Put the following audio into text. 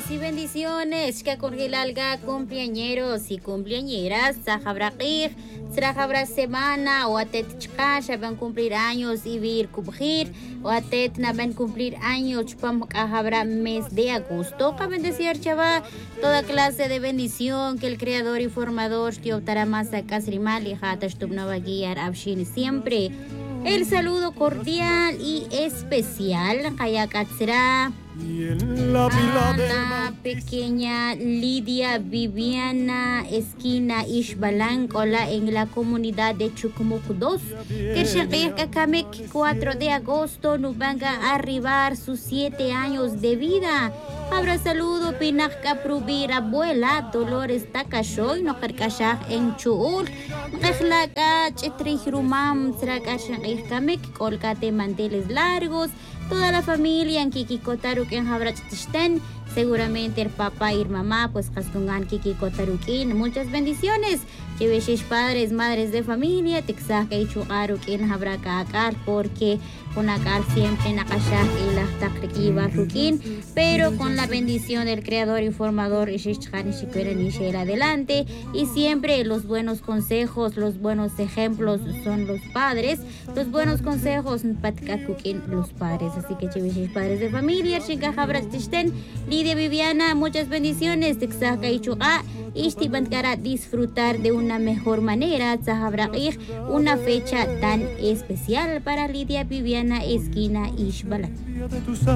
y bendiciones. Que congelalga cumpleañeros y cumpleañeras. Sajabraqir, Srajabra semana, o atet chkasha van cumplir años y vir kubjir, o atet na van cumplir años, chupam habrá mes de agosto. Caben decir, chava, toda clase de bendición que el creador y formador Tioftara Masa Casrimal y Hatash Tubnava Guiar Abshin siempre. El saludo cordial y especial. Hayakatsra. La pequeña Lidia Viviana Esquina Ishbalancola en la comunidad de Chucumuc 2. Que 4 de agosto nos van a arribar sus 7 años de vida. Habrá saludo pinaka prubir abuela Dolores Takashoy no karkashah en Chuul. Rehlaka chetrihirumam srakashah kamek kolkate manteles largos. Toda la familia en Kikikotaruk en Habrachten. Seguramente el papá y mamá, pues Kaskungan Kikikotarukin. Muchas bendiciones. Chiveshish padres, madres de familia, Texaca y Chuarukin Habracakar, porque Punakar siempre Nakashak y la Takrikiba Rukin, pero con la bendición del creador y formador Ishishchan Shikuren adelante. Y siempre los buenos consejos, los buenos ejemplos son los padres. Los buenos consejos Patkakukin los padres. Así que Chiveshish padres de familia, Shinka Habrachten, Lidia Viviana, muchas bendiciones. Texaca y Chua. Para disfrutar de una mejor manera, una fecha tan especial para Lidia Viviana Esquina Ishbalan.